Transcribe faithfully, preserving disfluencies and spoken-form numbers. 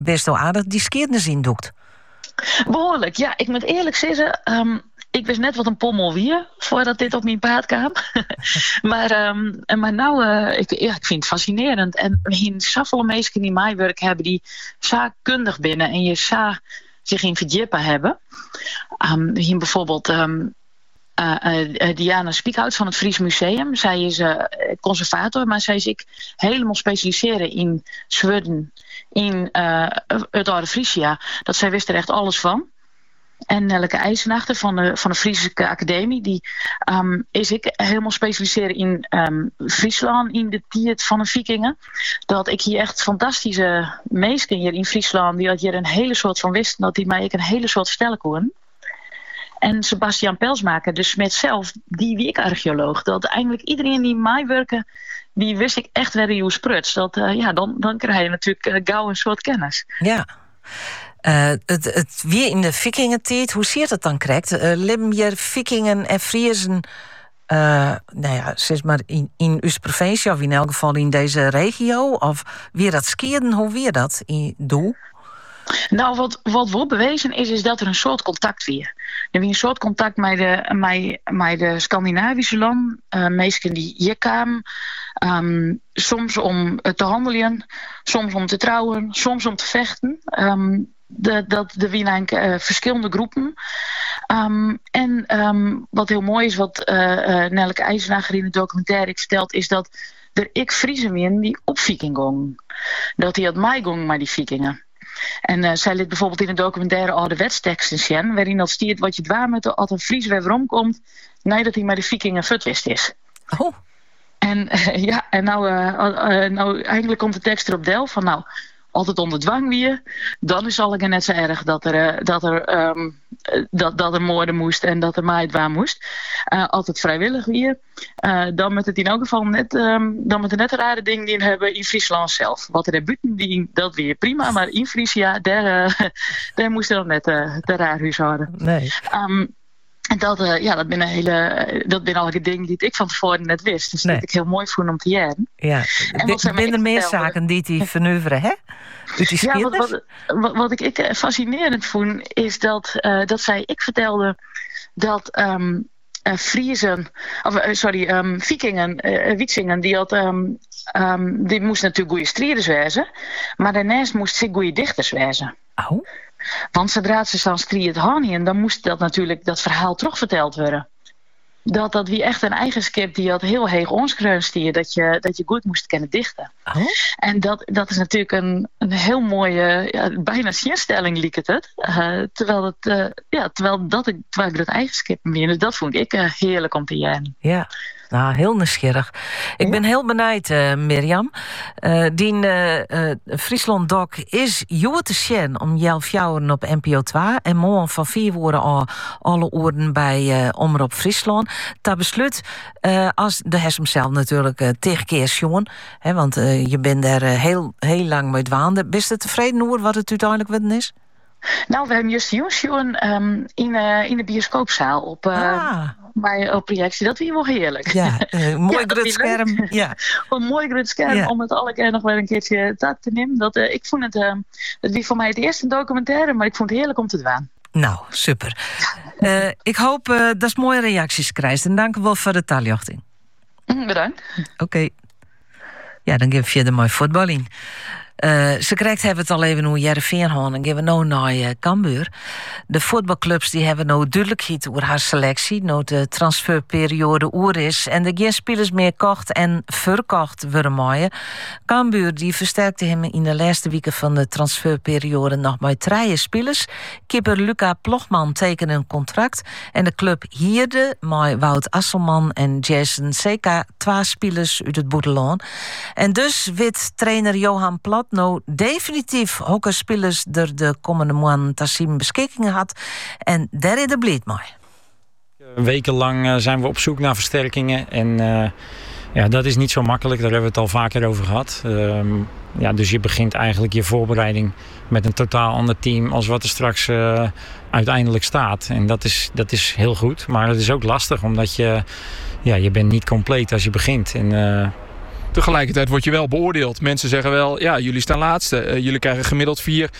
best wel aardig die skeerden zien doekt. Behoorlijk, ja. Ik moet eerlijk zeggen, um, ik wist net wat een pommel wie voordat dit op mijn paard kwam. maar, um, maar nou, uh, ik, ja, ik vind het fascinerend. En hier zoveel mensen die mijn werk hebben die zaakkundig binnen en je za zich in verdiepen hebben. Um, hier bijvoorbeeld um, uh, uh, Diana Spiekhout van het Fries Museum. Zij is uh, conservator, maar zij is ik helemaal specialiseren in Zweden, in uh, het Oude Friesia. Dat zij wist er echt alles van. En Nelleke IJzenachter van de, van de Friese Academie, die um, is ik helemaal specialiseren in um, Friesland, in de tijd van de vikingen. Dat ik hier echt fantastische meesten hier in Friesland, die had hier een hele soort van wisten, dat die mij ik een hele soort vertellen kon. En Sebastian Pelsmaker, de Smit zelf, die wie ik archeoloog. Dat eigenlijk iedereen die mij werken, die wist ik echt waar je spruts. Dat, uh, ja, dan, dan krijg je natuurlijk uh, gauw een soort kennis. Ja. Uh, het, het weer in de vikingentijd, hoe ziet het dan correct? Uh, Leven je vikingen en Friezen, uh, nou ja, zeg maar in, in uw provincie, of in elk geval in deze regio? Of weer dat skiën, hoe weer dat in doel? Nou, wat, wat wordt bewezen is, is dat er een soort contact weer. Er weer een soort contact met de, met, met de Scandinavische landen. Uh, meesten die hier kwamen. Um, soms om te handelen, soms om te trouwen, soms om te vechten. Um, de, dat er weer uh, verschillende groepen. Um, en um, wat heel mooi is, wat uh, uh, Nelleke IJzenager in het documentaire vertelt, is dat er ik Friesen wien die op viking gingen. Dat die had mij gingen met die vikingen. En uh, zij liet bijvoorbeeld in een documentaire ouderwetsteksten zien, waarin dat stiert wat je dwaar met als een Fries weer omkomt, nadat hij met de vikingen futwist is. Oh. En uh, ja, en nou, uh, uh, nou eigenlijk komt de tekst erop deel van nou, altijd onder dwang weer, dan is al net zo erg dat er, uh, dat er, um, dat, dat er moorden moest en dat er maaid waar moest. Uh, altijd vrijwillig weer. Uh, dan moet het in elk geval net, um, dan moet er net een rare ding die hebben in Friesland zelf. Wat er buiten die dat weer prima, maar in Friesia, daar, uh, daar moest er dan net uh, de raar huishouden. Nee. Um, En dat, uh, ja, dat ben een hele, dat ben al dingen die ik van tevoren net wist. Dus nee. Dat ik heel mooi vond om te jaren. Ja, er zijn meer zaken die die vernuiveren, hè? Die ja, wat, wat, wat, wat ik, ik fascinerend vond, is dat, uh, dat zij, ik vertelde dat um, uh, Friezen, of uh, sorry, um, Vikingen, uh, Wieksingen, die had, um, um, die moesten natuurlijk goede strijders wezen, maar daarnaast moesten ze goede dichters wezen. Oh. Want zodra ze dan strijd hadden, dan moest dat natuurlijk dat verhaal terugverteld worden. Dat dat wie echt een eigen skip die had heel heeg onskreunstier, dat je dat je goed moest kunnen dichten. Oh. En dat, dat is natuurlijk een, een heel mooie, ja, bijna zinstelling liek het het. Uh, terwijl het, uh, ja, terwijl dat ik, terwijl ik dat eigen skip meer. Dus dat vond ik uh, heerlijk om te jaren. Ja. Nou, heel nieuwsgierig. Ik ja. ben heel benieuwd, uh, Mirjam. Uh, die uh, uh, Friesland Doc is joer te zien om elf jaren op N P O twee. En morgen van vier worden al alle oren bij uh, Omroep Friesland. Dat besluit, uh, als de Hessem zelf natuurlijk uh, tegenkeer jongen. Want uh, je bent daar uh, heel, heel lang mee dwaande. Ben je tevreden over wat het uiteindelijk wat is? Nou, we hebben juist jongen um, in, uh, in de bioscoopzaal op... Uh, ah. bij op projectie. Dat weer wel heerlijk. Ja, uh, mooi ja, groot scherm. Ja. Een mooi groot scherm ja. om het alle keer nog wel een keertje te nemen. Dat, uh, ik vond het, uh, het wie voor mij het eerste documentaire, maar ik vond het heerlijk om te dwaan. Nou, super. Uh, ik hoop uh, dat je mooie reacties krijgt. En dank u wel voor de taaljochting. Mm, bedankt. Oké. Okay. Ja, dan geef je de mooie voetballing. Uh, ze krijgt hebben het al even hoe Heerenveen gaan en gaan we nou naar uh, Cambuur. De voetbalclubs die hebben nou duidelijkheid over haar selectie, nou de transferperiode oer is en er geen spelers meer kocht en verkocht worden mooie. Cambuur die versterkte hem in de laatste weken van de transferperiode nog met drie spelers. Kipper Luca Ploegman tekende een contract en de club hierde met Wout Asselman en Jason Seka twee spelers uit het boeteloon. En dus wit trainer Johan Plat nou definitief hockeyspelers er de komende maand Tassim beschikkingen had. En daar is de bleed mooi. Wekenlang zijn we op zoek naar versterkingen. En uh, ja, dat is niet zo makkelijk. Daar hebben we het al vaker over gehad. Um, ja, dus je begint eigenlijk je voorbereiding met een totaal ander team als wat er straks uh, uiteindelijk staat. En dat is, dat is heel goed. Maar het is ook lastig omdat je, ja, je bent niet compleet als je begint. En uh, Tegelijkertijd word je wel beoordeeld. Mensen zeggen wel, ja, jullie staan laatste. Uh, jullie krijgen gemiddeld vier